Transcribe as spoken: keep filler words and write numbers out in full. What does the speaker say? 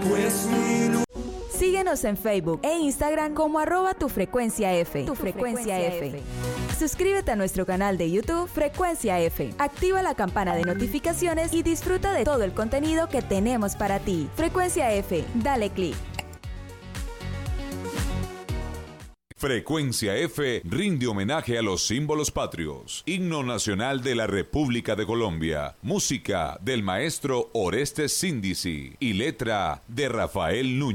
pues mi luz. Síguenos en Facebook e Instagram como arroba tu frecuencia F. Tu frecuencia F. Suscríbete a nuestro canal de YouTube Frecuencia F. Activa la campana de notificaciones y disfruta de todo el contenido que tenemos para ti. Frecuencia F, dale clic. Frecuencia F rinde homenaje a los símbolos patrios. Himno nacional de la República de Colombia. Música del maestro Orestes Síndici y letra de Rafael Núñez.